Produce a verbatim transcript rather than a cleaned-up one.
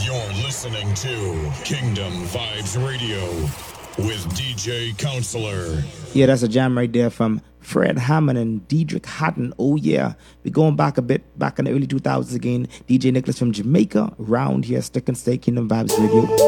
You're listening to Kingdom Vibes Radio with D J Counselor. Yeah, that's a jam right there from Fred Hammond and Diedrich Haddon. Oh yeah, we're going back a bit, back in the early two thousands again. D J Nicholas from Jamaica, round here, stick and stay, Kingdom Vibes Radio.